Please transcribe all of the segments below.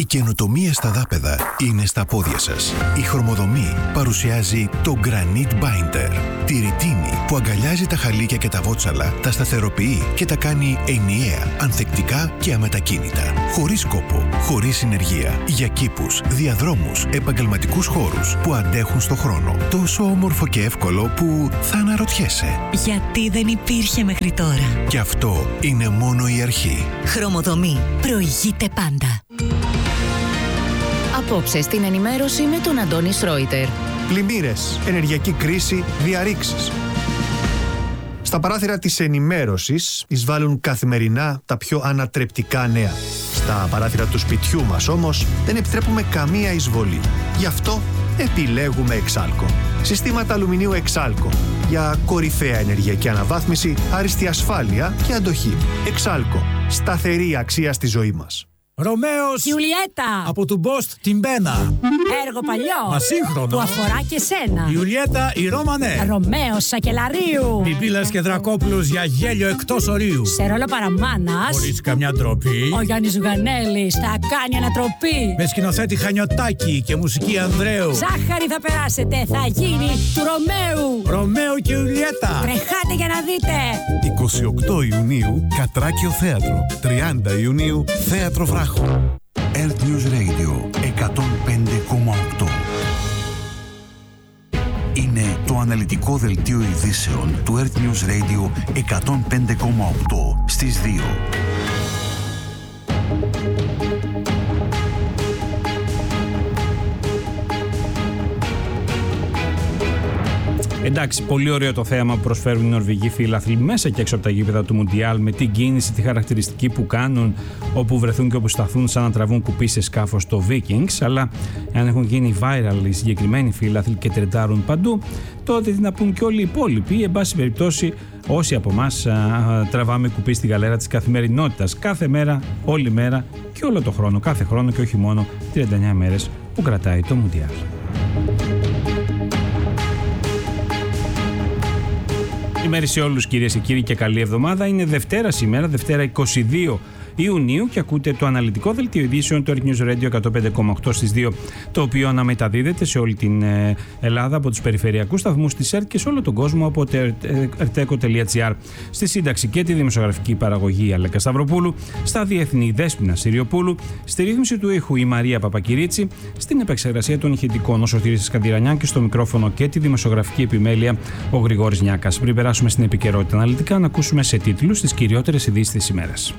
Η καινοτομία στα δάπεδα είναι στα πόδια σας. Η Χρωμοδομή παρουσιάζει το Granite Binder. Τη ρητίνη που αγκαλιάζει τα χαλίκια και τα βότσαλα, τα σταθεροποιεί και τα κάνει ενιαία, ανθεκτικά και αμετακίνητα. Χωρίς κόπο, χωρίς συνεργεία. Για κήπους, διαδρόμους, επαγγελματικούς χώρους που αντέχουν στο χρόνο. Τόσο όμορφο και εύκολο που θα αναρωτιέσαι. Γιατί δεν υπήρχε μέχρι τώρα. Και αυτό είναι μόνο η αρχή. Χρωμοδομή. Προηγείται πάντα. Απόψε στην ενημέρωση με τον Αντώνη Σρόιτερ. Πλημμύρες, ενεργειακή κρίση, διαρρήξεις. Στα παράθυρα της ενημέρωσης εισβάλλουν καθημερινά τα πιο ανατρεπτικά νέα. Στα παράθυρα του σπιτιού μας όμως δεν επιτρέπουμε καμία εισβολή. Γι' αυτό επιλέγουμε Εξάλκο. Συστήματα αλουμινίου Εξάλκο. Για κορυφαία ενεργειακή αναβάθμιση, άριστη ασφάλεια και αντοχή. Εξάλκο. Σταθερή αξία στη ζωή μας. Ρωμαίος Ιουλιέτα από του Μπόστ την Μπένα. Έργο παλιό Ασύγχρονο που αφορά και σένα. Ιουλιέτα η Ρώμανε. Ρωμαίος Σακελαρίου. Πιπίλας και Δρακόπουλος για γέλιο εκτός ορίου. Σε ρόλο παραμάνας Χωρίς καμιά ντροπή. ο Γιάννης Ζουγανέλης θα κάνει ανατροπή. Με σκηνοθέτη Χανιωτάκη και μουσική Ανδρέου. Ζάχαρη θα περάσετε, θα γίνει του Ρωμαίου. Ρωμαίο και Ιουλιέτα. Τρεχάτε για να δείτε. 28 Ιουνίου Κατράκιο Θέατρο. 30 Ιουνίου Θέατρο Βράχο. Earth News Radio 105,8. Είναι το αναλυτικό δελτίο ειδήσεων του Earth News Radio 105,8 στις 2. Εντάξει, πολύ ωραίο το θέαμα που προσφέρουν οι Νορβηγοί φίλαθλοι μέσα και έξω από τα γήπεδα του Μουντιάλ, με την κίνηση, τη χαρακτηριστική που κάνουν όπου βρεθούν και όπου σταθούν, σαν να τραβούν κουπί σε σκάφος στο Vikings. Αλλά αν έχουν γίνει viral οι συγκεκριμένοι φίλαθλοι και τρεντάρουν παντού, τότε τι να πούν και όλοι οι υπόλοιποι. Εν πάση περιπτώσει, όσοι από εμάς τραβάμε κουπί στη γαλέρα της καθημερινότητας, κάθε μέρα, όλη μέρα και όλο το χρόνο, κάθε χρόνο και όχι μόνο 39 μέρες που κρατάει το Μουντιάλ. Ημέρη σε όλους, κυρίες και κύριοι, και καλή εβδομάδα. Είναι Δευτέρα σήμερα, Δευτέρα 22 Ιουνίου, και ακούτε το αναλυτικό δελτίο ειδήσεων του Earth News Radio 105,8 στις 2, το οποίο αναμεταδίδεται σε όλη την Ελλάδα από τους περιφερειακούς σταθμούς της ΕΡΤ και σε όλο τον κόσμο από το erteco.gr. Στη σύνταξη και τη δημοσιογραφική παραγωγή Αλέκα Σταυροπούλου, στα διεθνή Δέσποινα Συριοπούλου, στη ρύθμιση του ήχου η Μαρία Παπακυρίτσι, στην επεξεργασία των ηχητικών ο Σωτήρης Σκαντιρανιάν και στο μικρόφωνο και τη δημοσιογραφική επιμέλεια ο Γρηγόρης Νιάκας. Πριν περάσουμε στην επικαιρότητα αναλυτικά, να ακούσουμε σε τίτλους τις κυριότερες ειδήσεις της ημέρας.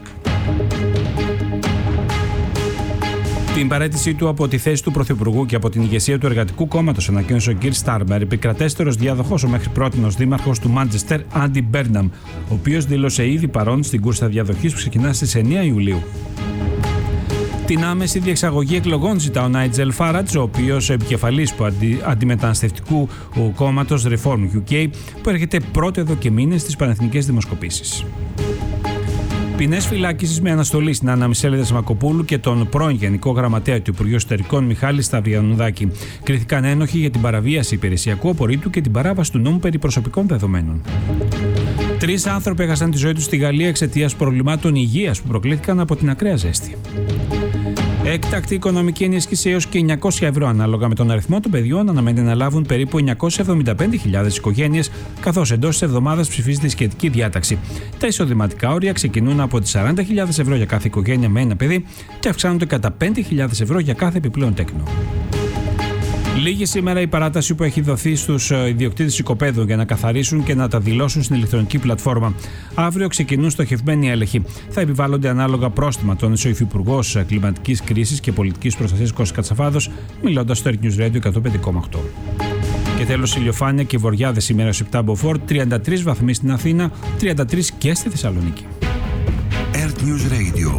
Την παραίτησή του από τη θέση του Πρωθυπουργού και από την ηγεσία του Εργατικού Κόμματος ανακοίνωσε ο κ. Στάρμερ, επικρατέστερος διάδοχος ο μέχρι πρότινος δήμαρχος του Μάντσεστερ, Άντι Μπέρναμ, ο οποίος δήλωσε ήδη παρόν στην κούρσα διαδοχής που ξεκινά στις 9 Ιουλίου. Την άμεση διεξαγωγή εκλογών ζητά ο Νάιτζελ Φάρατζ, ο οποίος επικεφαλής του αντιμεταναστευτικού κόμματος Reform UK, που έρχεται πρώτο εδώ και μήνες στις πανεθνικές δημοσκοπήσεις. Ποινές φυλάκισης με αναστολή στην Άννα Μισέλιδα Σμακοπούλου και τον πρώην Γενικό Γραμματέα του Υπουργείου Εσωτερικών Μιχάλη Σταυριανουδάκη. Κρίθηκαν ένοχοι για την παραβίαση υπηρεσιακού απορρίτου και την παράβαση του νόμου περί προσωπικών δεδομένων. 3 άνθρωποι έχασαν τη ζωή τους στη Γαλλία εξαιτίας προβλημάτων υγείας που προκλήθηκαν από την ακραία ζέστη. Έκτακτη οικονομική ενίσχυση έως και 900 ευρώ ανάλογα με τον αριθμό των παιδιών αναμένεται να λάβουν περίπου 975.000 οικογένειες, καθώς εντός της εβδομάδας ψηφίζεται η σχετική διάταξη. Τα εισοδηματικά όρια ξεκινούν από τις 40.000 ευρώ για κάθε οικογένεια με ένα παιδί και αυξάνονται κατά 5.000 ευρώ για κάθε επιπλέον τέκνο. Λίγη σήμερα η παράταση που έχει δοθεί στους ιδιοκτήτες οικοπαίδων για να καθαρίσουν και να τα δηλώσουν στην ηλεκτρονική πλατφόρμα. Αύριο ξεκινούν στοχευμένοι έλεγχοι. Θα επιβάλλονται ανάλογα πρόστιμα, τόνισε ο Υφυπουργός Κλιματικής Κρίσης και Πολιτικής Προστασίας Κώστας Κατσαφάδος, μιλώντας στο Earth News Radio 105,8. Και τέλος, ηλιοφάνεια και βοριάδες σήμερα στους 7 μποφόρ, 33 βαθμοί στην Αθήνα, 33 και στη Θεσσαλονίκη. Earth News Radio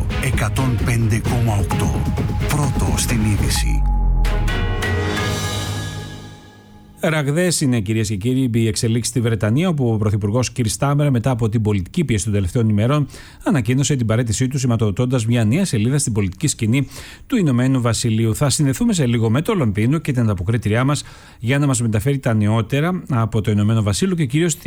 105,8. Πρώτο στην είδηση. Ραγδαίες είναι, κυρίες και κύριοι, οι εξελίξεις στη Βρετανία, όπου ο Πρωθυπουργός Κιρ Στάρμερ, μετά από την πολιτική πίεση των τελευταίων ημερών, ανακοίνωσε την παραίτησή του, σηματοδοτώντας μια νέα σελίδα στην πολιτική σκηνή του Ηνωμένου Βασιλείου. Θα συνδεθούμε σε λίγο με το Λονδίνο και την ανταποκρίτριά μας για να μας μεταφέρει τα νεότερα από το Ηνωμένο Βασίλειο και κυρίως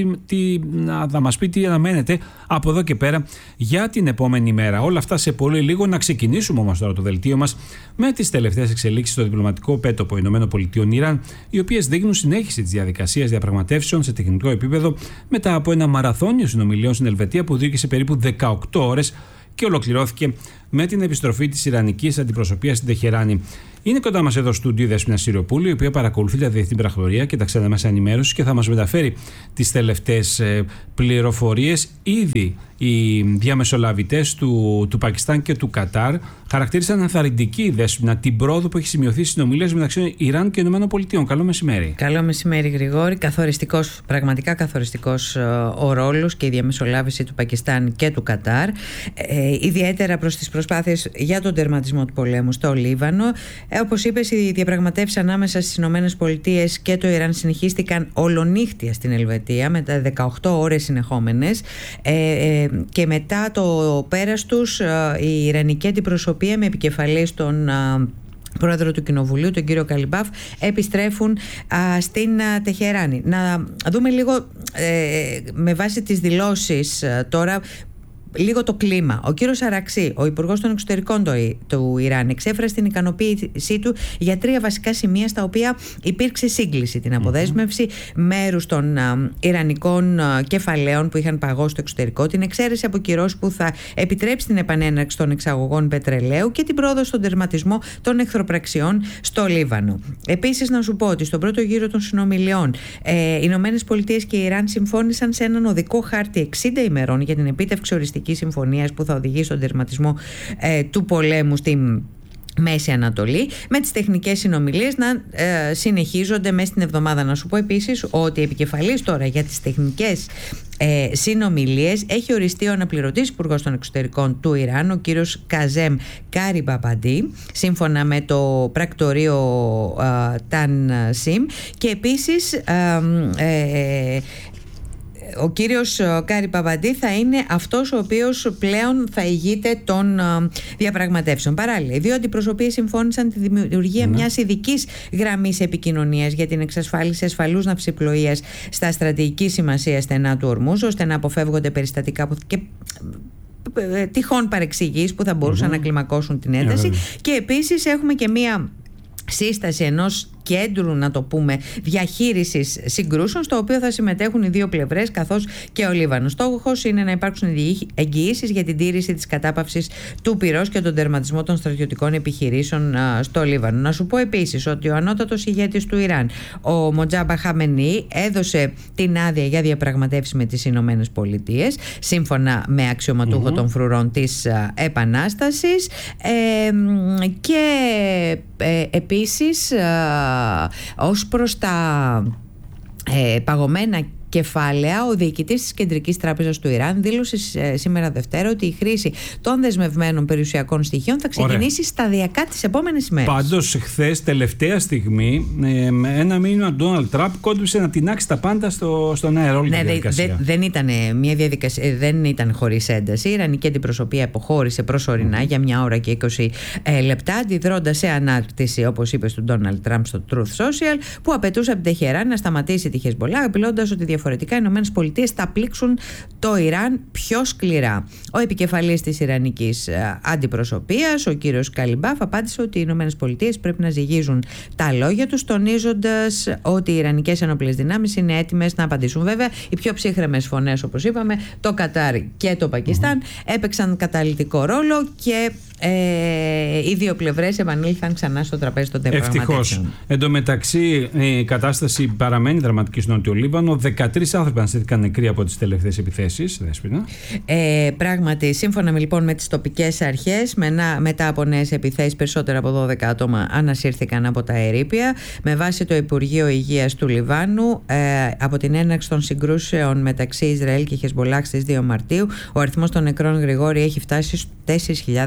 θα μας πει τι αναμένεται από εδώ και πέρα για την επόμενη μέρα. Όλα αυτά σε πολύ λίγο. Να ξεκινήσουμε όμως τώρα το δελτίο μας με τις τελευταίες εξελίξεις στο διπλωματικό πέτωπο ΗΠΑ-Ιράν, οι οποίες δείχνουν συνέχιση της διαδικασίας διαπραγματεύσεων σε τεχνικό επίπεδο μετά από ένα μαραθώνιο συνομιλιών στην Ελβετία που διήρκησε περίπου 18 ώρες και ολοκληρώθηκε με την επιστροφή της Ιρανικής αντιπροσωπείας στην Τεχεράνη. Είναι κοντά μας εδώ στούντιο η Δέσποινα Σιριοπούλου, η οποία παρακολουθεί τα διεθνή πρακτορία και τα ξένα μέσα ενημέρωσης και θα μας μεταφέρει τις τελευταίες πληροφορίες. Ήδη οι διαμεσολαβητές του Πακιστάν και του Κατάρ χαρακτήρισαν ενθαρρυντική, Δέσποινα, την πρόοδο που έχει σημειωθεί στις συνομιλίες μεταξύ Ιράν και ΗΠΑ. Καλό μεσημέρι. Καλό μεσημέρι, Γρηγόρη. Καθοριστικός, πραγματικά καθοριστικός ο ρόλος και η διαμεσολάβηση του Πακιστάν και του Κατάρ. Ιδιαίτερα προς τις προσπάθειες για τον τερματισμό του πολέμου στο Λίβανο. Όπως είπες, οι διαπραγματεύσεις ανάμεσα στις ΗΠΑ και το Ιράν συνεχίστηκαν ολονύχτια στην Ελβετία με τα 18 ώρες συνεχόμενες και μετά το πέρας τους η Ιρανική αντιπροσωπεία με επικεφαλής τον πρόεδρο του Κοινοβουλίου, τον κύριο Καλιμπάφ, επιστρέφουν στην Τεχεράνη. Να δούμε λίγο με βάση τις δηλώσεις τώρα λίγο το κλίμα. Ο κύριος Αραξί, ο Υπουργός των Εξωτερικών του Ιράν, εξέφρασε την ικανοποίησή του για 3 βασικά σημεία στα οποία υπήρξε σύγκληση. Την αποδέσμευση μέρους των ιρανικών κεφαλαίων που είχαν παγώσει στο εξωτερικό, την εξαίρεση από κυρώσεις που θα επιτρέψει την επανέναρξη των εξαγωγών πετρελαίου και την πρόοδο στον τερματισμό των εχθροπραξιών στο Λίβανο. Επίσης, να σου πω ότι στον πρώτο γύρο των συνομιλιών οι Ηνωμένες Πολιτείες και η Ιράν συμφώνησαν σε έναν οδικό χάρτη 60 ημερών για την επίτευξη οριστικής συμφωνίας που θα οδηγήσει στον τερματισμό του πολέμου στη Μέση Ανατολή, με τις τεχνικές συνομιλίες να συνεχίζονται μέσα στην εβδομάδα. Να σου πω επίσης ότι επικεφαλής τώρα για τις τεχνικές συνομιλίες έχει οριστεί ο αναπληρωτής υπουργός των εξωτερικών του Ιράν, ο κύριος Καζέμ Κάριμπαμπαντή, σύμφωνα με το πρακτορείο Τανσίμ, και επίσης ο κύριος Κάριμπαμπαντή θα είναι αυτός ο οποίος πλέον θα ηγείται των διαπραγματεύσεων. Παράλληλα, οι δύο αντιπροσωπείες συμφώνησαν τη δημιουργία μιας ειδικής γραμμής επικοινωνίας για την εξασφάλιση ασφαλούς ναυσιπλοείας στα στρατηγική σημασία στενά του Ορμούζ, ώστε να αποφεύγονται περιστατικά και τυχόν παρεξηγήσεις που θα μπορούσαν να κλιμακώσουν την ένταση. Και επίσης έχουμε και μια σύσταση ενός κέντρου, να το πούμε, διαχείρισης συγκρούσεων, στο οποίο θα συμμετέχουν οι δύο πλευρές καθώς και ο Λίβανος. Στόχος είναι να υπάρξουν εγγυήσεις για την τήρηση της κατάπαυσης του πυρός και τον τερματισμό των στρατιωτικών επιχειρήσεων στο Λίβανο. Να σου πω επίσης ότι ο ανώτατος ηγέτης του Ιράν, ο Μοτζάμπα Χαμενή, έδωσε την άδεια για διαπραγματεύσεις με τις Ηνωμένες Πολιτείες, σύμφωνα με αξιωματούχο των φρουρών της Επανάστασης, και επίσης ως προς τα παγωμένα κεφάλαια, ο διοικητής της Κεντρικής Τράπεζας του Ιράν δήλωσε σήμερα Δευτέρα ότι η χρήση των δεσμευμένων περιουσιακών στοιχείων θα ξεκινήσει σταδιακά τις επόμενες ημέρες. Πάντως, χθες, τελευταία στιγμή, ένα μήνυμα του Ντόναλντ Τραμπ κόντουσε να τεινάξει τα πάντα στον αέρα, όλη τη διαδικασία. Δεν ήταν μια διαδικασία, δεν ήταν χωρίς ένταση. Η Ιρανική αντιπροσωπεία αποχώρησε προσωρινά για 1 ώρα και 20 λεπτά, αντιδρώντας σε ανάρτηση, όπως είπε, του Ντόναλντ Τραμπ στο Truth Social, που απαιτούσε από την Τεχεράνη να σταματήσει τη Χεσμπολάχ, απειλώντας ότι διαφορετικά οι Ηνωμένες Πολιτείες θα πλήξουν το Ιράν πιο σκληρά. Ο επικεφαλής της Ιρανικής αντιπροσωπείας, ο κύριος Καλιμπάφ, απάντησε ότι οι Ηνωμένες Πολιτείες πρέπει να ζυγίζουν τα λόγια τους, τονίζοντας ότι οι Ιρανικές ενόπλες δυνάμεις είναι έτοιμες να απαντήσουν. Βέβαια, οι πιο ψύχρεμες φωνές, όπως είπαμε, το Κατάρ και το Πακιστάν, έπαιξαν καταλυτικό ρόλο και οι δύο πλευρές επανήλθαν ξανά στο τραπέζι των διαπραγματεύσεων. Ευτυχώς. Εν τω μεταξύ, η κατάσταση παραμένει δραματική στο Νότιο Λίβανο. 13 άνθρωποι αναστήθηκαν νεκροί από τις τελευταίες επιθέσεις, Δέσποινα. Πράγματι, σύμφωνα λοιπόν με τις τοπικές αρχές, μετά από νέες επιθέσεις, περισσότερα από 12 άτομα ανασύρθηκαν από τα ερείπια. Με βάση το Υπουργείο Υγείας του Λιβάνου, από την έναρξη των συγκρούσεων μεταξύ Ισραήλ και Χεσμπολάχ στις 2 Μαρτίου, ο αριθμός των νεκρών, Γρηγόρη, έχει φτάσει στους 4.100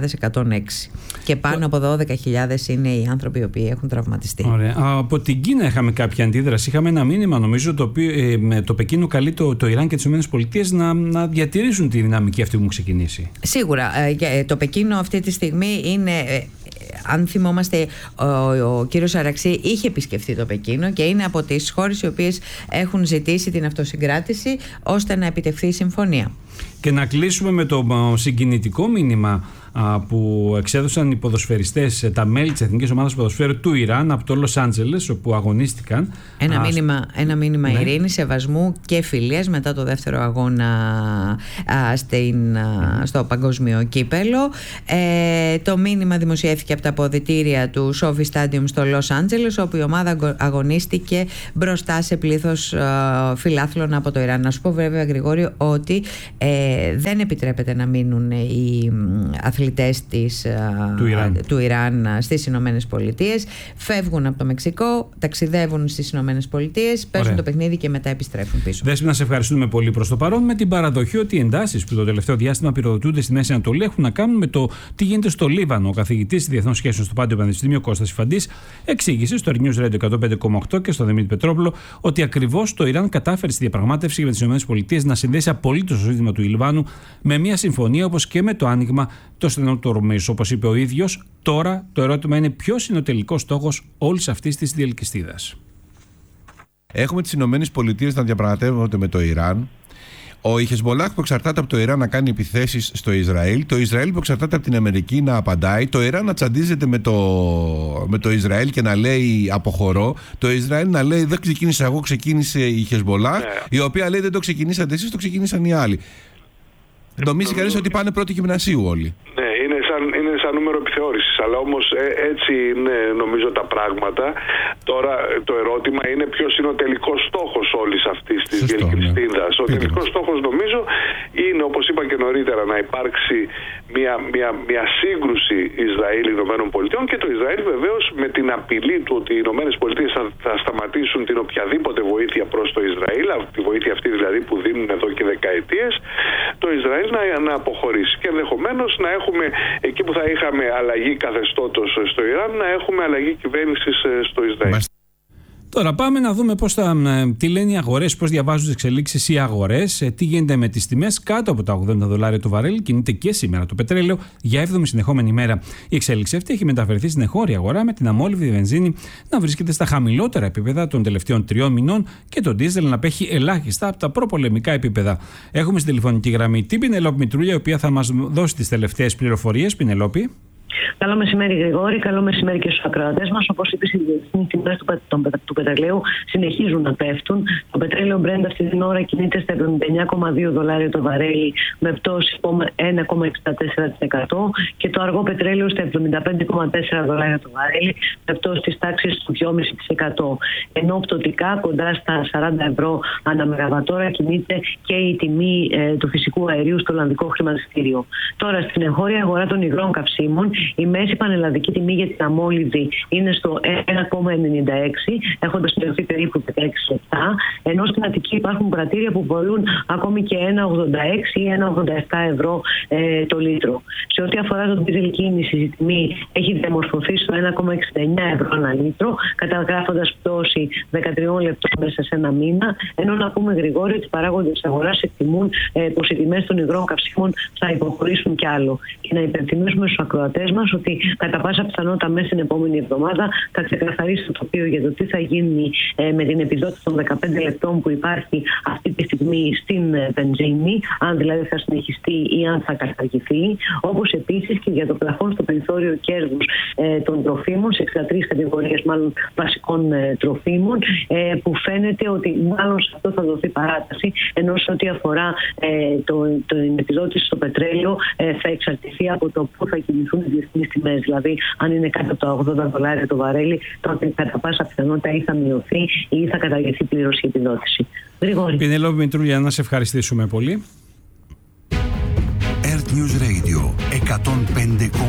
106. Και πάνω από 12.000 είναι οι άνθρωποι οι οποίοι έχουν τραυματιστεί. Ωραία. Από την Κίνα είχαμε κάποια αντίδραση. Είχαμε ένα μήνυμα, νομίζω, το οποίο το Πεκίνο καλεί το Ιράν και τις ΗΠΑ να διατηρήσουν τη δυναμική αυτή που μου ξεκινήσει. Σίγουρα. Το Πεκίνο αυτή τη στιγμή είναι. Αν θυμόμαστε, ο κύριος Αραξή είχε επισκεφθεί το Πεκίνο και είναι από τις χώρες οι οποίες έχουν ζητήσει την αυτοσυγκράτηση ώστε να επιτευχθεί η συμφωνία. Και να κλείσουμε με το συγκινητικό μήνυμα που εξέδωσαν οι ποδοσφαιριστές, τα μέλη της Εθνικής Ομάδας Ποδοσφαίρου του Ιράν από το Λος Άντζελες, όπου αγωνίστηκαν. Ένα μήνυμα ειρήνης, σεβασμού και φιλίας μετά το δεύτερο αγώνα στο παγκόσμιο κύπελο. Το μήνυμα δημοσιεύθηκε από τα αποδυτήρια του Sophie Stadium στο Λος Άντζελες, όπου η ομάδα αγωνίστηκε μπροστά σε πλήθος φιλάθλων από το Ιράν. Να σου πω βέβαια, Γρηγόρη, ότι δεν επιτρέπεται να μείνουν οι αθλητές του Ιράν στις Ηνωμένες Πολιτείες. Φεύγουν από το Μεξικό, ταξιδεύουν στις Ηνωμένες Πολιτείες, παίζουν το παιχνίδι και μετά επιστρέφουν πίσω. Δέσποινα, σε ευχαριστούμε πολύ προς το παρόν, με την παραδοχή ότι οι εντάσεις που το τελευταίο διάστημα πυροδοτούνται στη Μέση Ανατολή έχουν να κάνουν με το τι γίνεται στο Λίβανο. Ο καθηγητής διεθνών σχέσεων στο Πάντιο Πανεπιστήμιο Κώστας Ιφαντής εξήγησε στο News Radio 105,8 και στο Δημήτρη Πετρόπουλο ότι ακριβώς το Ιράν κατάφερε στη διαπραγμάτευση με τις ΗΠΑ να συνδέσει απολύτως το ζήτημα του Λιβάνου με μια συμφωνία, όπως και με το άνοιγμα των στενών του Ορμουζ. Όπως είπε ο ίδιος, τώρα το ερώτημα είναι ποιος είναι ο τελικός στόχος όλης αυτής της διελκυστίδας. Έχουμε τις Ηνωμένες Πολιτείες να διαπραγματεύονται με το Ιράν. Η Χεσμολάχ που εξαρτάται από το Ιράν να κάνει επιθέσεις στο Ισραήλ. Το Ισραήλ που εξαρτάται από την Αμερική να απαντάει. Το Ιράν να τσαντίζεται με το Ισραήλ και να λέει αποχωρώ. Το Ισραήλ να λέει δεν ξεκίνησα εγώ, ξεκίνησε η Χεσμολάχ. Η οποία λέει δεν το ξεκινήσατε εσείς, το ξεκίνησαν οι άλλοι. Νομίζει κανείς ότι πάνε πρώτη γυμνασίου όλοι. Ναι, είναι σαν νούμερο επιθεώρησης, αλλά όμως έτσι είναι νομίζω τα πράγματα. Τώρα το ερώτημα είναι ποιος είναι ο τελικός στόχος όλης αυτής της διελκυστίδας. Ο τελικός στόχος νομίζω είναι, όπως είπα και νωρίτερα, να υπάρξει μια σύγκρουση Ισραήλ-Ηνωμένων Πολιτειών και το Ισραήλ βεβαίως με την απειλή του ότι οι Ηνωμένες Πολιτείες θα σταματήσουν την οποιαδήποτε βοήθεια προς το Ισραήλ, τη βοήθεια αυτή δηλαδή που δίνουν εδώ και δεκαετίες, το Ισραήλ να αποχωρήσει. Και ενδεχομένως να έχουμε, εκεί που θα είχαμε αλλαγή καθεστώτος στο Ιράν, να έχουμε αλλαγή κυβέρνησης στο Ισραήλ. Τώρα πάμε να δούμε τι λένε οι αγορές, πώς διαβάζουν τις εξελίξεις οι αγορές, τι γίνεται με τις τιμές κάτω από τα $80 το βαρέλι. Κινείται και σήμερα το πετρέλαιο για 7η συνεχόμενη ημέρα. Η εξέλιξη αυτή έχει μεταφερθεί στην εγχώρια αγορά, με την αμόλυβδη βενζίνη να βρίσκεται στα χαμηλότερα επίπεδα των τελευταίων 3 μηνών και το ντίζελ να απέχει ελάχιστα από τα προπολεμικά επίπεδα. Έχουμε στη τηλεφωνική γραμμή την Πινελόπη Μητρούλια, η οποία θα μας δώσει τις τελευταίες πληροφορίες. Πινελόπη. Καλό μεσημέρι, Γρηγόρη. Καλό μεσημέρι και στους ακροατές μας. Όπως είπες, οι διεθνείς τιμές του πετρελαίου συνεχίζουν να πέφτουν. Το πετρέλαιο Brent αυτή την ώρα κινείται στα $79,2 το βαρέλι, με πτώση 1,64%, και το αργό πετρέλαιο στα $75,4 το βαρέλι, με πτώση της τάξης του 2,5%. Ενώ πτωτικά κοντά στα €40 ανά μεγαβατόρα κινείται και η τιμή του φυσικού αερίου στο Ολλανδικό χρηματιστήριο. Τώρα, στην εγχώρια αγορά των υγρών καυσίμων, η μέση πανελλαδική τιμή για την αμόλυβδη είναι στο 1,96, έχοντας μειωθεί περίπου 16 λεπτά, ενώ στην Αττική υπάρχουν πρατήρια που μπορούν ακόμη και 1,86 ή 1,87 ευρώ το λίτρο. Σε ό,τι αφορά το ντίζελ κίνηση, η τιμή έχει διαμορφωθεί στο 1,69 ευρώ ένα λίτρο, καταγράφοντας πτώση 13 λεπτών μέσα σε ένα μήνα, ενώ να πούμε, Γρηγόρη, ότι οι παράγοντες της αγοράς εκτιμούν πως οι τιμές των υγρών καυσίμων θα υποχωρήσουν κι άλλο. Και να υπενθυμίσουμε στους ακροατές μας ότι κατά πάσα πιθανότητα μέσα στην επόμενη εβδομάδα θα ξεκαθαρίσει το τοπίο για το τι θα γίνει με την επιδότηση των 15 λεπτών που υπάρχει αυτή τη στιγμή στην βενζίνη, αν δηλαδή θα συνεχιστεί ή αν θα καταργηθεί, όπως επίσης και για το πλαφόν στο περιθώριο κέρδους των τροφίμων, σε 63 κατηγορίες μάλλον βασικών τροφίμων, που φαίνεται ότι μάλλον σε αυτό θα δοθεί παράταση, ενώ σε ό,τι αφορά την επιδότηση στο πετρέλαιο θα εξαρτηθεί από το πού θα κινηθούν οι διεθνείς τιμές. Δηλαδή, αν είναι κάτω από τα $80 το βαρέλι, τότε κατά πάσα πιθανότητα ή θα μειωθεί ή θα καταργηθεί πλήρως η επιδότηση. Γρηγόρη. Πινελόπη Μητρούλια, να σε ευχαριστήσουμε πολύ. Earth News Radio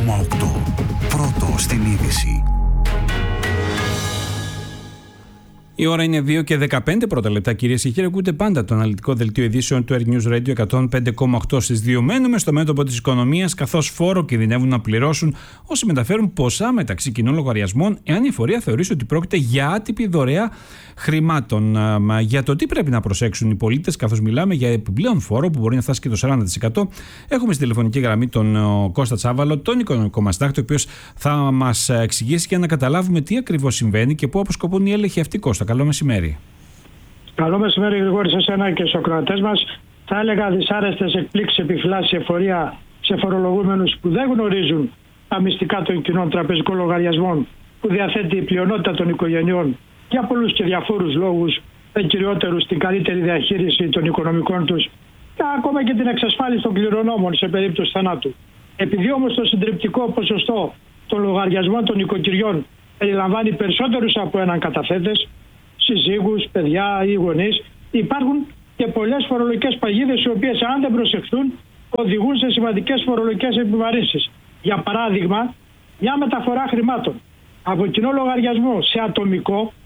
105,8. Πρώτο στην είδηση. Η ώρα είναι 2 και 15 πρώτα λεπτά, κυρίες και κύριοι. Ακούτε πάντα το αναλυτικό δελτίο ειδήσεων του Air News Radio 105,8 στις 2. Μένουμε στο μέτωπο της οικονομίας, καθώς φόρο κινδυνεύουν να πληρώσουν όσοι μεταφέρουν ποσά μεταξύ κοινών λογαριασμών, εάν η εφορία θεωρήσει ότι πρόκειται για άτυπη δωρεά χρημάτων. Για το τι πρέπει να προσέξουν οι πολίτες, καθώς μιλάμε για επιπλέον φόρο που μπορεί να φτάσει και το 40%, έχουμε στη τηλεφωνική γραμμή τον Κώστα Τσάβαλο, τον οικονομικό μας τάκτη, ο οποίος θα μας εξηγήσει για να καταλάβουμε τι ακριβώς συμβαίνει και πού αποσκοπούν οι έλεγχοι αυτοί. Κώστα, καλό μεσημέρι. Καλό μεσημέρι, Γρηγόρη, σε εσένα και στους ακροατές μας. Θα έλεγα δυσάρεστες εκπλήξεις επιφυλάσσει εφορία σε φορολογούμενους που δεν γνωρίζουν τα μυστικά των κοινών τραπεζικών λογαριασμών που διαθέτει η πλειονότητα των οικογενειών για πολλούς και διαφόρους λόγους, δεν κυριότερους την καλύτερη διαχείριση των οικονομικών τους και ακόμα και την εξασφάλιση των κληρονόμων σε περίπτωση θανάτου. Επειδή όμως το συντριπτικό ποσοστό των λογαριασμών των οικοκυριών περιλαμβάνει περισσότερους από έναν καταθέτες, συζύγους, παιδιά ή γονείς, υπάρχουν και πολλές φορολογικές παγίδες οι οποίες, αν δεν προσεχθούν, οδηγούν σε σημαντικές φορολογικές επιβαρύνσεις. Για παράδειγμα, μια μεταφορά χρημάτων από κοινό λογαριασμό σε ατομικό